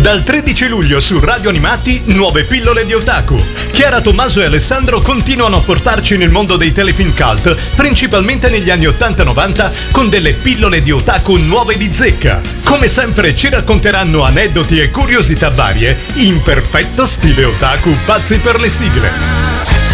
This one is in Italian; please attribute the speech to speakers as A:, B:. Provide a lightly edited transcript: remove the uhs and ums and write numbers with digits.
A: Dal 13 luglio su Radio Animati, nuove pillole di otaku. Chiara Tommaso e Alessandro continuano a portarci nel mondo dei telefilm cult, principalmente negli anni 80-90, con delle pillole di otaku nuove di zecca. Come sempre ci racconteranno aneddoti e curiosità varie, in perfetto stile otaku pazzi per le sigle.